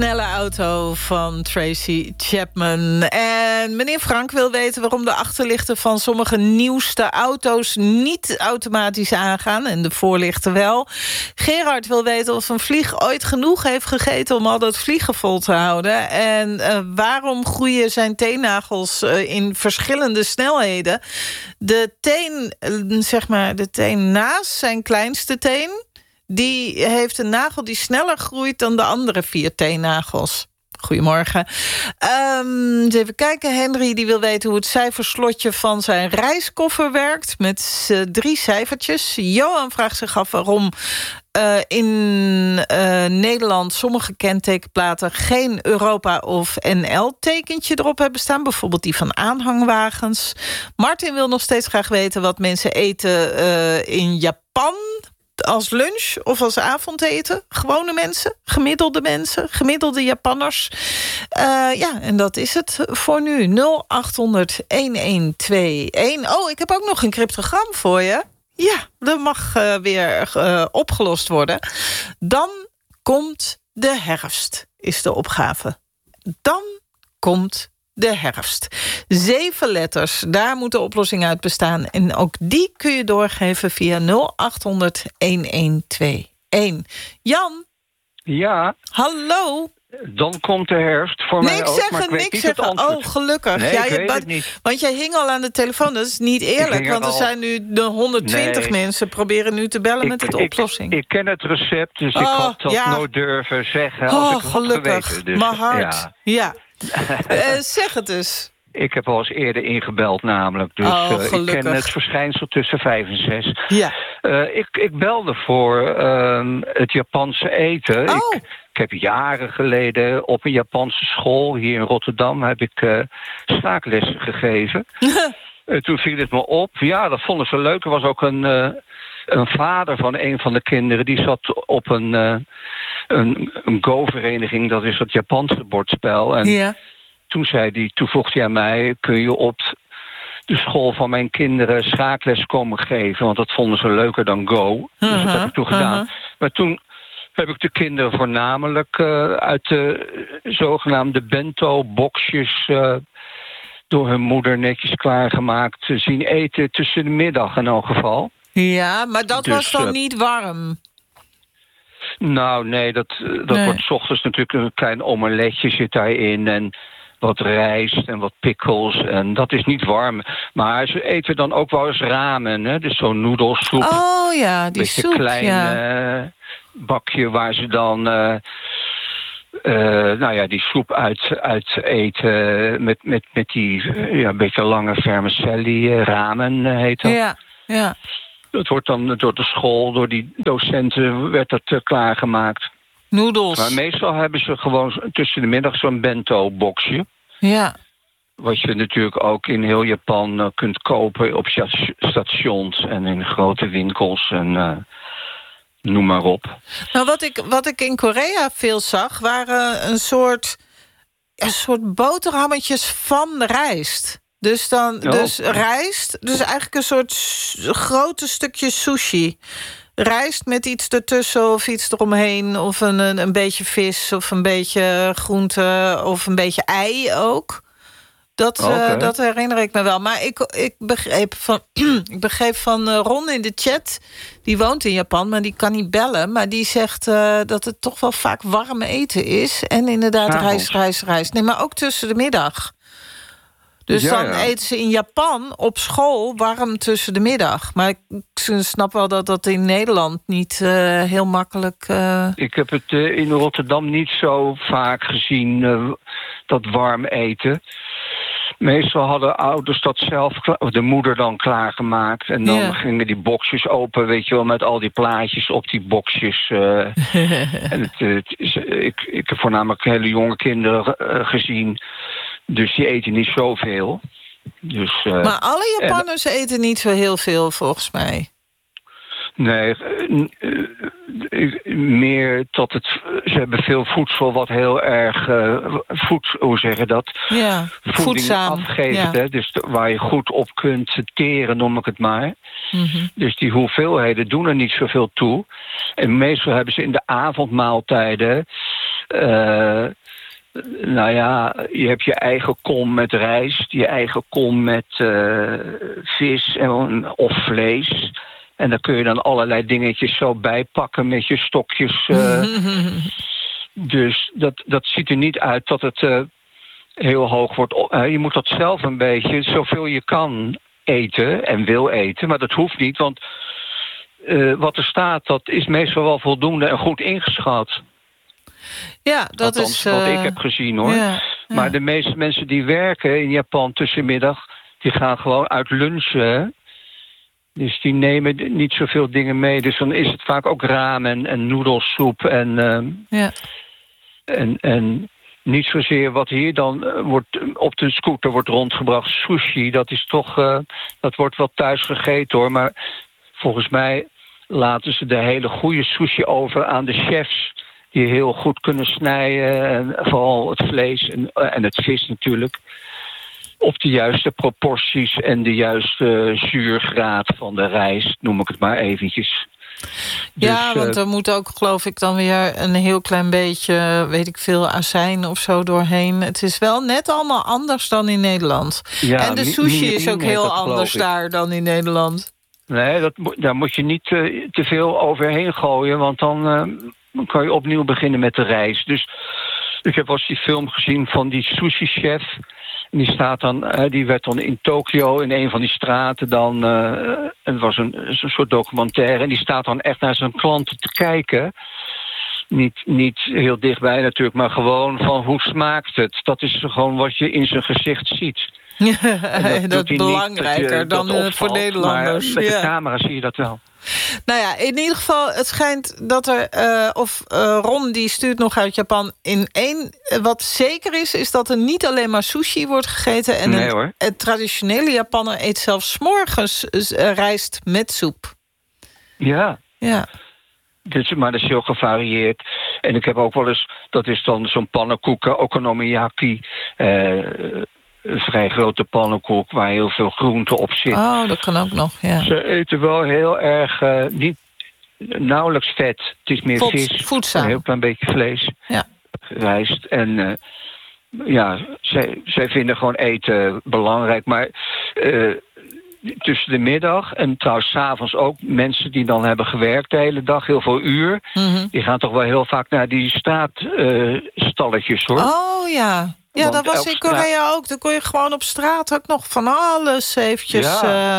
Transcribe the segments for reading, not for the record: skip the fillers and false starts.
Snelle auto van Tracy Chapman. En meneer Frank wil weten waarom de achterlichten van sommige nieuwste auto's niet automatisch aangaan en de voorlichten wel. Gerard wil weten of een vlieg ooit genoeg heeft gegeten om al dat vliegen vol te houden. En waarom groeien zijn teennagels in verschillende snelheden. De teen naast zijn kleinste teen, die heeft een nagel die sneller groeit dan de andere 4 teennagels. Goedemorgen. Eens even kijken. Henry die wil weten hoe het cijferslotje van zijn reiskoffer werkt. Met 3 cijfertjes. Johan vraagt zich af waarom in Nederland sommige kentekenplaten geen Europa of NL-tekentje erop hebben staan. Bijvoorbeeld die van aanhangwagens. Martin wil nog steeds graag weten wat mensen eten in Japan als lunch of als avondeten. Gewone mensen, gemiddelde Japanners. En dat is het voor nu. 0800-1121. Oh, ik heb ook nog een cryptogram voor je. Ja, dat mag weer opgelost worden. Dan komt de herfst, is de opgave. Dan komt de herfst. 7 letters, daar moet de oplossing uit bestaan. En ook die kun je doorgeven via 0800-1121. Jan? Ja? Hallo? Dan komt de herfst voor mij ook, maar ik weet niet het antwoord. Oh, gelukkig. Nee, ik weet het niet. Want jij hing al aan de telefoon, dat is niet eerlijk. Want er zijn nu de 120 mensen proberen nu te bellen met de oplossing. Ik ken het recept, dus ik had dat nooit durven zeggen. Als ik het gelukkig. had geweten, dus, mijn hart. Ja. Zeg het dus. Ik heb al eens eerder ingebeld namelijk. Dus ik ken het verschijnsel tussen 5 en 6. Ja. Ik belde voor het Japanse eten. Oh. Ik heb jaren geleden op een Japanse school hier in Rotterdam heb ik schaaklessen gegeven. Toen viel het me op. Ja, dat vonden ze leuk. Er was ook een vader van een van de kinderen die zat op een Go-vereniging. Dat is het Japanse bordspel. En toen voegde hij aan mij, kun je op de school van mijn kinderen schaakles komen geven? Want dat vonden ze leuker dan Go. Dus dat heb ik toen gedaan. Maar toen heb ik de kinderen voornamelijk uit de zogenaamde bento-boxjes door hun moeder netjes klaargemaakt zien eten tussen de middag in elk geval. Ja, maar dat was dan niet warm? Nou, nee, dat wordt 's ochtends natuurlijk een klein omeletje zit daarin en wat rijst en wat pickles. En dat is niet warm. Maar ze eten dan ook wel eens ramen, hè? Dus zo'n noedelsoep. Oh ja, die soep. Een klein bakje waar ze dan die soep uit eten met die een beetje lange vermicelli ramen heet dat. Ja. Dat wordt dan door de school, door die docenten werd dat klaargemaakt. Noedels. Maar meestal hebben ze gewoon tussen de middag zo'n bento-boxje. Ja. Wat je natuurlijk ook in heel Japan kunt kopen op stations en in grote winkels en noem maar op. Nou, wat ik in Korea veel zag, waren een soort boterhammetjes van rijst. Dus rijst, dus eigenlijk een soort grote stukje sushi. Rijst met iets ertussen of iets eromheen. Of een beetje vis of een beetje groente of een beetje ei ook. Dat herinner ik me wel. Maar ik begreep van Ron in de chat. Die woont in Japan, maar die kan niet bellen. Maar die zegt dat het toch wel vaak warm eten is. En inderdaad rijst. Nee, maar ook tussen de middag. Dus dan eten ze in Japan op school warm tussen de middag. Maar ik snap wel dat in Nederland niet heel makkelijk... Ik heb het in Rotterdam niet zo vaak gezien, dat warm eten. Meestal hadden ouders dat zelf, de moeder dan klaargemaakt. En dan gingen die boxjes open, weet je wel, met al die plaatjes op die boxjes. En ik heb voornamelijk hele jonge kinderen gezien. Dus die eten niet zoveel. Dus, maar alle Japanners eten niet zo heel veel, volgens mij. Nee, meer tot ze hebben veel voedsel wat heel erg hoe zeg je dat? Ja, voeding voedzaam afgeeft. Ja. Hè? Dus waar je goed op kunt teren, noem ik het maar. Dus die hoeveelheden doen er niet zoveel toe. En meestal hebben ze in de avondmaaltijden... je hebt je eigen kom met rijst, je eigen kom met vis of vlees. En daar kun je dan allerlei dingetjes zo bijpakken met je stokjes. Dus dat ziet er niet uit dat het heel hoog wordt. Je moet dat zelf een beetje, zoveel je kan eten en wil eten. Maar dat hoeft niet, want wat er staat, dat is meestal wel voldoende en goed ingeschat. Ja, dat Althans, is... wat ik heb gezien, hoor. Ja. Maar de meeste mensen die werken in Japan tussenmiddag... die gaan gewoon uit lunchen. Dus die nemen niet zoveel dingen mee. Dus dan is het vaak ook ramen en noedelsoep. En niet zozeer wat hier dan wordt op de scooter wordt rondgebracht. Sushi, dat is toch... dat wordt wel thuis gegeten, hoor. Maar volgens mij laten ze de hele goede sushi over aan de chefs... die heel goed kunnen snijden, en vooral het vlees en het vis natuurlijk... op de juiste proporties en de juiste zuurgraad van de rijst, noem ik het maar eventjes. Ja, dus, want er moet ook, geloof ik, dan weer een heel klein beetje... weet ik veel, azijn of zo doorheen. Het is wel net allemaal anders dan in Nederland. Ja, en de sushi is ook heel anders daar dan in Nederland. Nee, daar moet je niet te veel overheen gooien... want dan kan je opnieuw beginnen met de rijst. Dus ik heb wel eens die film gezien van die sushi-chef... En die werd dan in Tokio in een van die straten dan... het was een soort documentaire... en die staat dan echt naar zijn klanten te kijken. Niet heel dichtbij natuurlijk, maar gewoon van hoe smaakt het. Dat is gewoon wat je in zijn gezicht ziet. Dat is belangrijker dan voor Nederlanders. Maar met de camera zie je dat wel. Nou ja, in ieder geval, het schijnt dat er... Ron, die stuurt nog uit Japan in één... wat zeker is dat er niet alleen maar sushi wordt gegeten... en een traditionele Japaner eet zelfs 's morgens rijst met soep. Ja. Ja. Maar dat is heel gevarieerd. En ik heb ook wel eens... dat is dan zo'n pannenkoeken, okonomiyaki... een vrij grote pannenkoek waar heel veel groente op zit. Oh, dat kan ook nog, ja. Ze eten wel heel erg, nauwelijks vet. Het is meer vis, voedzaam. Een heel klein beetje vlees, rijst. En zij vinden gewoon eten belangrijk. Maar tussen de middag en trouwens 's avonds ook... mensen die dan hebben gewerkt de hele dag, heel veel uur... die gaan toch wel heel vaak naar die straatstalletjes, hoor. Oh, ja. Ja, dat was in Korea ook. Dan kon je gewoon op straat ook nog van alles eventjes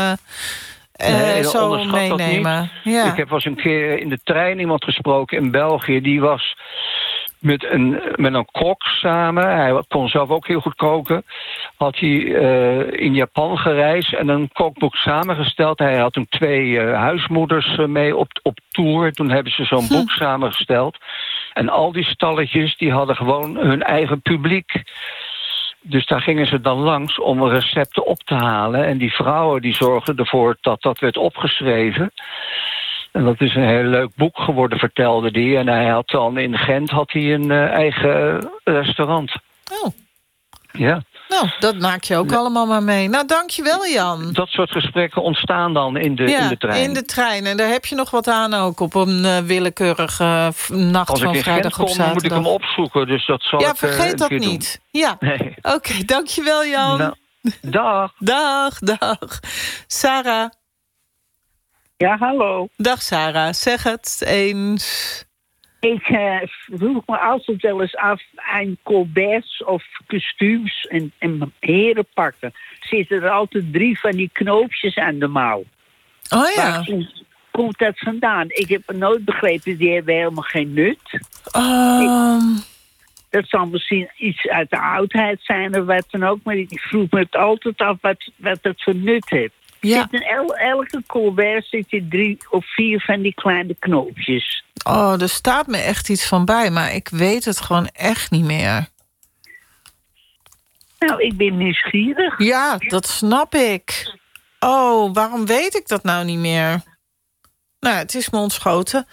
zo meenemen. Ja. Ik heb wel eens een keer in de trein iemand gesproken in België. Die was met een kok samen. Hij kon zelf ook heel goed koken. Had hij in Japan gereisd en een kookboek samengesteld. Hij had toen 2 huismoeders mee op tour. Toen hebben ze zo'n boek samengesteld. En al die stalletjes die hadden gewoon hun eigen publiek. Dus daar gingen ze dan langs om recepten op te halen. En die vrouwen die zorgden ervoor dat dat werd opgeschreven. En dat is een heel leuk boek geworden, vertelde hij. En hij had dan in Gent een eigen restaurant. Oh. Ja. Nou, dat maak je ook allemaal maar mee. Nou, dankjewel, Jan. Dat soort gesprekken ontstaan dan in de trein. In de trein. En daar heb je nog wat aan ook op een willekeurige nacht van vrijdag op zaterdag. Dan moet ik hem opzoeken. Dus dat zal vergeet dat niet. Doen. Ja. Nee. Oké, dankjewel, Jan. Nou, dag. Dag. Sarah. Ja, hallo. Dag, Sarah. Zeg het eens. Ik vroeg me altijd wel eens af aan colberts of kostuums en herenpakken. Zitten er altijd 3 van die knoopjes aan de mouw. Oh ja. Waar komt dat vandaan? Ik heb nooit begrepen, die hebben helemaal geen nut. Dat zal misschien iets uit de oudheid zijn of wat dan ook. Maar ik vroeg me het altijd af wat het voor nut heeft. Ja. In elke colbert zitten 3 of 4 van die kleine knoopjes. Oh, er staat me echt iets van bij, maar ik weet het gewoon echt niet meer. Nou, ik ben nieuwsgierig. Ja, dat snap ik. Oh, waarom weet ik dat nou niet meer? Nou, het is me ontschoten.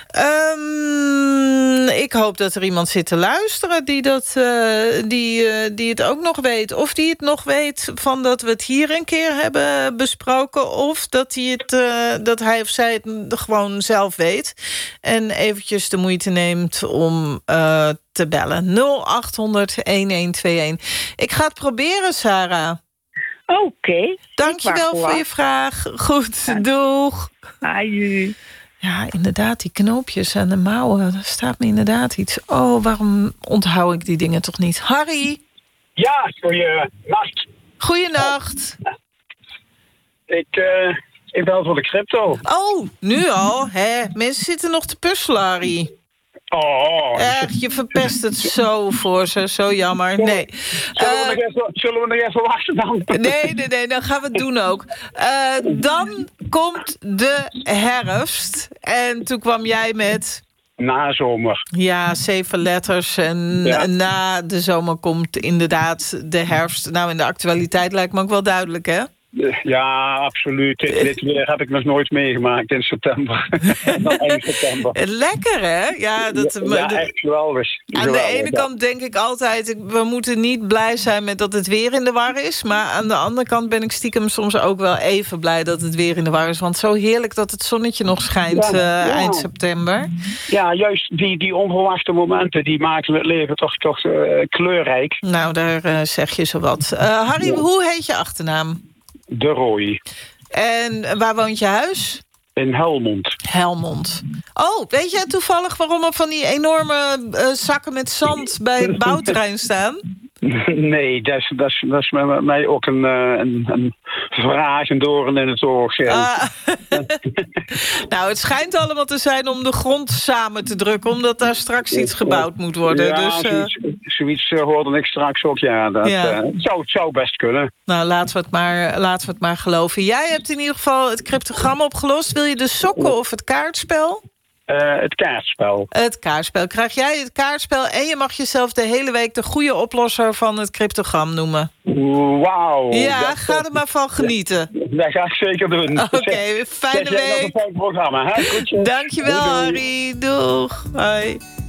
Ik hoop dat er iemand zit te luisteren die het ook nog weet. Of die het nog weet van dat we het hier een keer hebben besproken. Of dat hij of zij het gewoon zelf weet. En eventjes de moeite neemt om te bellen. 0800-1121. Ik ga het proberen, Sarah. Oké. Dankjewel voor je vraag. Goed, doeg. Aju. Ja, inderdaad, die knoopjes aan de mouwen. Daar staat me inderdaad iets. Oh, waarom onthoud ik die dingen toch niet? Harry? Ja, goeienacht. Goeienacht. Ik bel voor de crypto. Oh, nu al, hè? Mensen zitten nog te puzzelen, Harry. Oh. Echt, je verpest het zo voor ze. Zo jammer. Nee. Zullen we nog even wachten dan? Nee, dan gaan we het doen ook. Dan komt de herfst. En toen kwam jij met... Nazomer. Ja, 7 letters. En na de zomer komt inderdaad de herfst. Nou, in de actualiteit lijkt me ook wel duidelijk, hè? Ja, absoluut. Dit weer heb ik nog nooit meegemaakt in september. Eind september. Lekker, hè? Ja, echt geweldig. Aan de ene kant denk ik altijd... we moeten niet blij zijn met dat het weer in de war is. Maar aan de andere kant ben ik stiekem soms ook wel even blij... dat het weer in de war is. Want zo heerlijk dat het zonnetje nog schijnt eind september. Ja, juist die onverwachte momenten... die maken het leven toch kleurrijk. Nou, daar zeg je zo wat. Harry, hoe heet je achternaam? De Rooi. En waar woont je huis? In Helmond. Helmond. Oh, weet je toevallig waarom er van die enorme zakken met zand bij het bouwterrein staan? Nee, dat is met mij ook een vraag, een doorn in het oog. Nou, het schijnt allemaal te zijn om de grond samen te drukken... omdat daar straks iets gebouwd moet worden. Ja, dus, zoiets hoorde ik straks ook. Het zou best kunnen. Nou, laten we het maar geloven. Jij hebt in ieder geval het cryptogram opgelost. Wil je de sokken of het kaartspel? Het kaartspel. Het kaartspel. Krijg jij het kaartspel en je mag jezelf de hele week... de goede oplosser van het cryptogram noemen. Wauw. Ja, ga er maar van genieten. Dat ga ik zeker doen. Oké, fijne week. Nog een fijn programma. Hè? Dankjewel, Harry. Doeg. Hoi.